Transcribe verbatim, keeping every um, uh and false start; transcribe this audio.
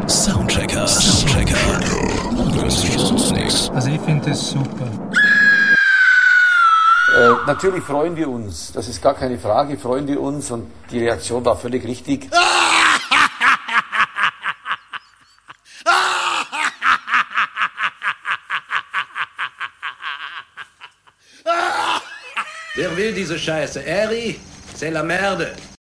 Soundchecker. Soundchecker. Wünsche ich sonst nichts. Also ich finde das super. Äh, natürlich freuen wir uns, das ist gar keine Frage, freuen wir uns und die Reaktion war völlig richtig. Wer will diese Scheiße? Eri, c'est la merde.